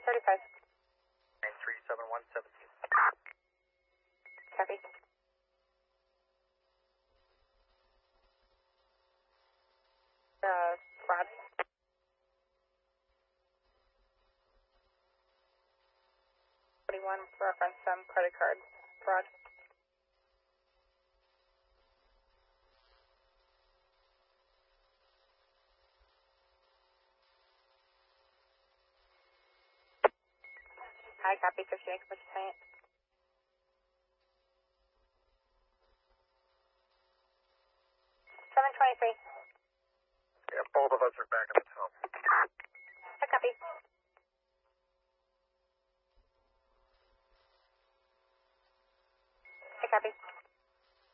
35. 937117. Copy. Fraud. Reference credit card fraud. Hi, copy 58, commission client. 723. Yeah, both of us are back at the top. Hi, copy.